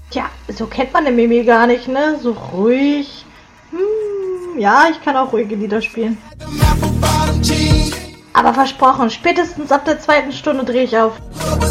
Tja, so kennt man den Mimi gar nicht, ne? So ruhig. Ja, ich kann auch ruhige Lieder spielen. Aber versprochen, spätestens ab der 2. Stunde drehe ich auf.